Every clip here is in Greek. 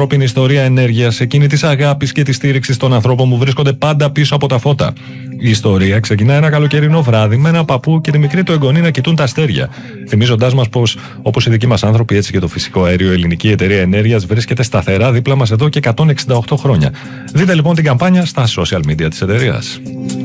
ανθρώπινη ιστορία ενέργειας, εκείνη της αγάπης και της στήριξης των ανθρώπων που βρίσκονται πάντα πίσω από τα φώτα. Η ιστορία ξεκινά ένα καλοκαιρινό βράδυ με ένα παππού και τη μικρή του εγγονή να κοιτούν τα αστέρια. Θυμίζοντάς μας πως, όπως οι δικοί μας άνθρωποι, έτσι και το φυσικό αέριο, η Ελληνική Εταιρεία Ενέργειας βρίσκεται σταθερά δίπλα μας εδώ και 168 χρόνια. Δείτε λοιπόν την καμπάνια στα social media της εταιρείας.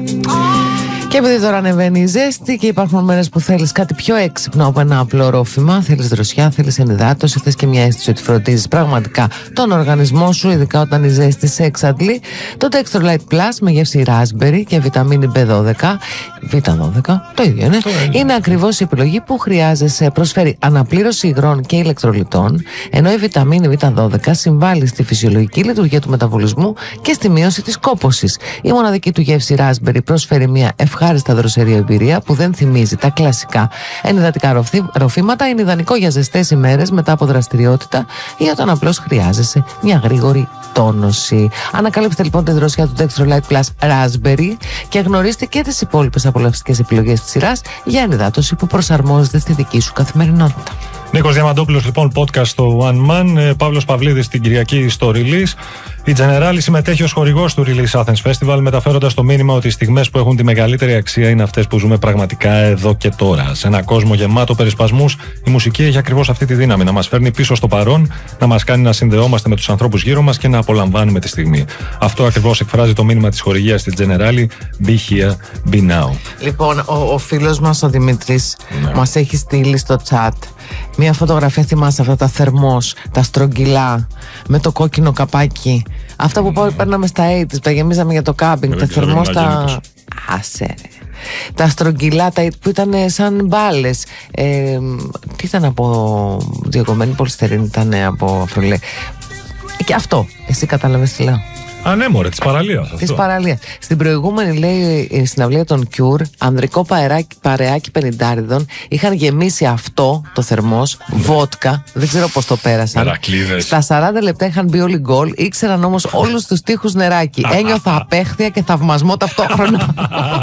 Και επειδή τώρα ανεβαίνει η ζέστη και υπάρχουν μέρες που θέλεις κάτι πιο έξυπνο από ένα απλό ρόφημα, θέλεις δροσιά, θέλεις ενυδάτωση, θες και μια αίσθηση ότι φροντίζεις πραγματικά τον οργανισμό σου, ειδικά όταν η ζέστη σε εξαντλεί, το Dextrolight Plus με γεύση raspberry και βιταμίνη B12, Β12, το ίδιο είναι, είναι ακριβώς η επιλογή που χρειάζεσαι. Προσφέρει αναπλήρωση υγρών και ηλεκτρολιτών, ενώ η βιταμίνη Β12 συμβάλλει στη φυσιολογική λειτουργία του μεταβολισμού και στη μείωση της κόπωσης. Η μοναδική του γεύση raspberry προσφέρει μια ευχάριστα δροσερή εμπειρία που δεν θυμίζει τα κλασικά ενυδατικά ροφήματα. Είναι ιδανικό για ζεστές ημέρες μετά από δραστηριότητα ή όταν απλώς χρειάζεσαι μια γρήγορη τόνωση. Ανακαλύψτε λοιπόν τη δροσιά του Dextrolight Plus Raspberry και γνωρίστε και τις υπόλοιπες απολαυστικές επιλογές της σειράς για ενυδάτωση που προσαρμόζεται στη δική σου καθημερινότητα. Νίκος Διαμαντόπουλος λοιπόν, podcast στο One Man. Παύλος Παυλίδης την Κυριακή στο Release. Η Generali συμμετέχει ως χορηγός του Release Athens Festival, μεταφέροντας το μήνυμα ότι οι στιγμές που έχουν τη μεγαλύτερη αξία είναι αυτές που ζούμε πραγματικά εδώ και τώρα. Σε ένα κόσμο γεμάτο περισπασμούς, η μουσική έχει ακριβώς αυτή τη δύναμη να μας φέρνει πίσω στο παρόν, να μας κάνει να συνδεόμαστε με τους ανθρώπους γύρω μας και να απολαμβάνουμε τη στιγμή. Αυτό ακριβώς εκφράζει το μήνυμα της χορηγίας της Generali. Be here, be now. Λοιπόν, ο φίλος μας ο Δημήτρης μας έχει στείλει στο chat μια φωτογραφία, θυμάσαι αυτά τα θερμός, τα στρογγυλά με το κόκκινο καπάκι. Αυτά που παίρναμε στα 80's, τα γεμίζαμε για το κάμπινγκ, τα θερμός, τα... Άσε. Τα στρογγυλά που ήταν σαν μπάλες. Τι ήταν από διωγγωμένη πολυστερίνη, ήταν από αφρολέ. Και αυτό, εσύ κατάλαβες τι λέω. Α, ναι, μωρέ, της παραλίας. Της παραλίας. Στην προηγούμενη, λέει, συναυλία των Cure, ανδρικό παρεάκι 50 είχαν γεμίσει αυτό το θερμός, βότκα, δεν ξέρω πώς το πέρασαν. Μερακλείδες. Στα 40 λεπτά είχαν μπει όλοι γκολ, ήξεραν όμως όλους τους τοίχους νεράκι. Ένιωθα απέχθεια και θαυμασμό ταυτόχρονα.